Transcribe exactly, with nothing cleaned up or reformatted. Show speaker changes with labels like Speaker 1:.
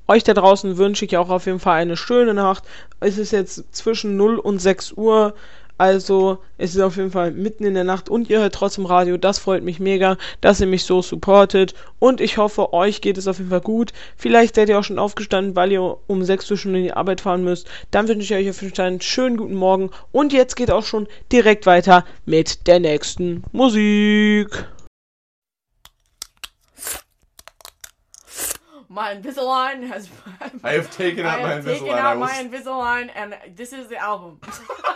Speaker 1: euch da draußen wünsche ich auch auf jeden Fall eine schöne Nacht. Es ist jetzt zwischen null und sechs Uhr. Also, es ist auf jeden Fall mitten in der Nacht und ihr hört trotzdem Radio. Das freut mich mega, dass ihr mich so supportet. Und ich hoffe, euch geht es auf jeden Fall gut. Vielleicht seid ihr auch schon aufgestanden, weil ihr um sechs Uhr schon in die Arbeit fahren müsst. Dann wünsche ich euch auf jeden Fall einen schönen guten Morgen. Und jetzt geht auch schon direkt weiter mit der nächsten Musik.
Speaker 2: My Invisalign has.
Speaker 3: I have taken out
Speaker 2: I
Speaker 3: my
Speaker 2: have taken
Speaker 3: Invisalign. I
Speaker 2: out
Speaker 3: will
Speaker 2: my Invisalign, and this is the album.